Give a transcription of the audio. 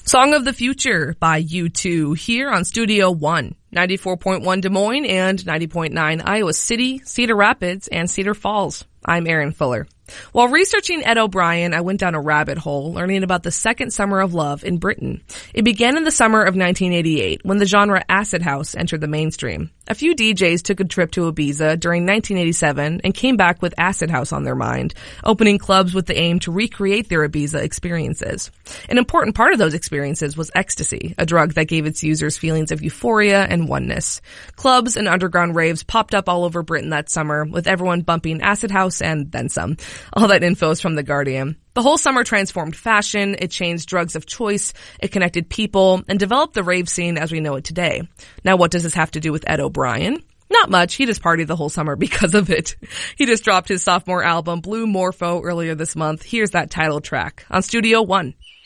Song of the Future by U2 here on Studio One, 94.1 Des Moines and 90.9 Iowa City, Cedar Rapids, and Cedar Falls. I'm Erin Fuller. While researching Ed O'Brien, I went down a rabbit hole learning about the second summer of love in Britain. It began in the summer of 1988 when the genre acid house entered the mainstream. A few DJs took a trip to Ibiza during 1987 and came back with acid house on their mind, opening clubs with the aim to recreate their Ibiza experiences. An important part of those experiences was ecstasy, a drug that gave its users feelings of euphoria and oneness. Clubs and underground raves popped up all over Britain that summer, with everyone bumping acid house and then some. All that info is from The Guardian. The whole summer transformed fashion, it changed drugs of choice, it connected people, and developed the rave scene as we know it today. Now what does this have to do with Ed O'Brien? Not much. He just partied the whole summer because of it. He just dropped his sophomore album, Blue Morpho, earlier this month. Here's that title track on Studio One.